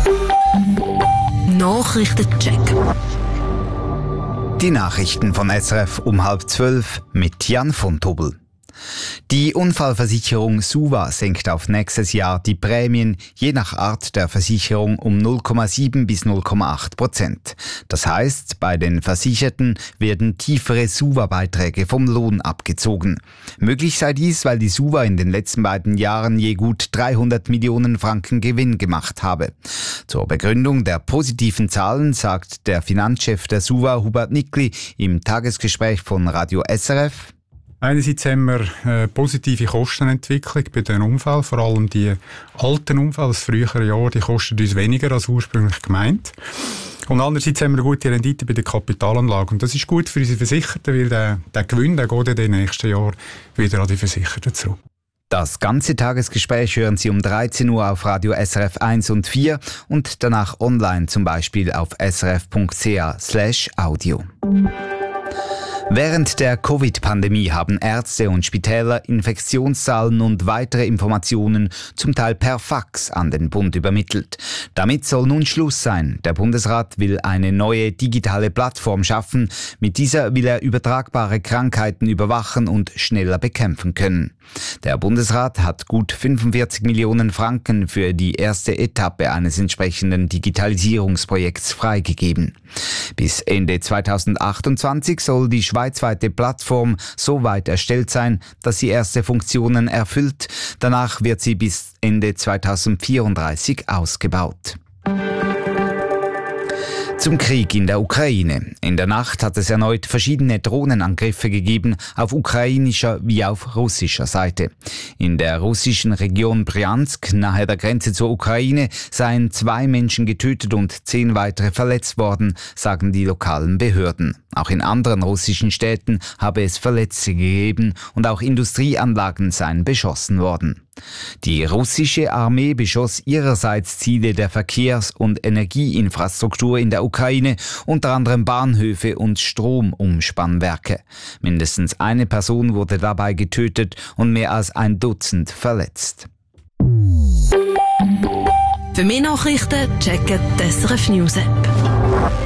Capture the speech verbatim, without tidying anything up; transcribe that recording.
Nachrichtencheck. Die Nachrichten von S R F um halb zwölf mit Jan von Tobel. Die Unfallversicherung SUVA senkt auf nächstes Jahr die Prämien je nach Art der Versicherung um null Komma sieben bis null Komma acht Prozent. Das heißt, bei den Versicherten werden tiefere SUVA-Beiträge vom Lohn abgezogen. Möglich sei dies, weil die SUVA in den letzten beiden Jahren je gut dreihundert Millionen Franken Gewinn gemacht habe. Zur Begründung der positiven Zahlen sagt der Finanzchef der SUVA, Hubert Nickli, im Tagesgespräch von Radio S R F: Einerseits haben wir eine positive Kostenentwicklung bei den Unfällen, vor allem die alten Unfälle aus früheren Jahren, die kosten uns weniger als ursprünglich gemeint. Und andererseits haben wir eine gute Rendite bei der Kapitalanlage. Und das ist gut für unsere Versicherten, weil der, der Gewinn der geht in den nächsten Jahren wieder an die Versicherten zurück. Das ganze Tagesgespräch hören Sie um dreizehn Uhr auf Radio S R F eins und vier und danach online, zum Beispiel auf srf punkt c h slash audio. Während der Covid-Pandemie haben Ärzte und Spitäler Infektionszahlen und weitere Informationen zum Teil per Fax an den Bund übermittelt. Damit soll nun Schluss sein. Der Bundesrat will eine neue digitale Plattform schaffen. Mit dieser will er übertragbare Krankheiten überwachen und schneller bekämpfen können. Der Bundesrat hat gut fünfundvierzig Millionen Franken für die erste Etappe eines entsprechenden Digitalisierungsprojekts freigegeben. Bis Ende zweitausendachtundzwanzig soll die schweizweite Plattform so weit erstellt sein, dass sie erste Funktionen erfüllt. Danach wird sie bis Ende zweitausendvierunddreißig ausgebaut. Zum Krieg in der Ukraine. In der Nacht hat es erneut verschiedene Drohnenangriffe gegeben, auf ukrainischer wie auf russischer Seite. In der russischen Region Bryansk, nahe der Grenze zur Ukraine, seien zwei Menschen getötet und zehn weitere verletzt worden, sagen die lokalen Behörden. Auch in anderen russischen Städten habe es Verletzte gegeben und auch Industrieanlagen seien beschossen worden. Die russische Armee beschoss ihrerseits Ziele der Verkehrs- und Energieinfrastruktur in der Ukraine, unter anderem Bahnhöfe und Stromumspannwerke. Mindestens eine Person wurde dabei getötet und mehr als ein Dutzend verletzt. Für mehr Nachrichten checken die S R F News App.